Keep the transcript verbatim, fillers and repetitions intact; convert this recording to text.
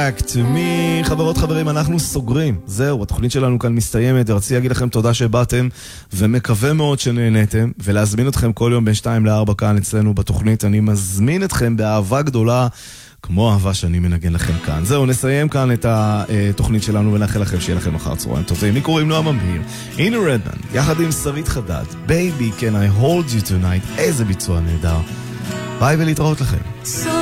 מי חברות חברים, אנחנו סוגרים. זהו, התוכנית שלנו כאן מסתיימת. רציתי להגיד לכם תודה שבאתם, ומקווה מאוד שנהנתם, ולהזמין אתכם כל יום בין שתיים לארבע כאן אצלנו בתוכנית. אני מזמין אתכם באהבה גדולה, כמו אהבה שאני מנגן לכם כאן. זהו, נסיים כאן את התוכנית שלנו, ונאחל לכם שיהיה לכם אחר צהריים טובים. מי קוראים נועם ממהיר, הנה רדמן, יחד עם שרית חדד, Baby Can I Hold You Tonight. איזה ביצוע נהדר. ביי ולהתראות לכם.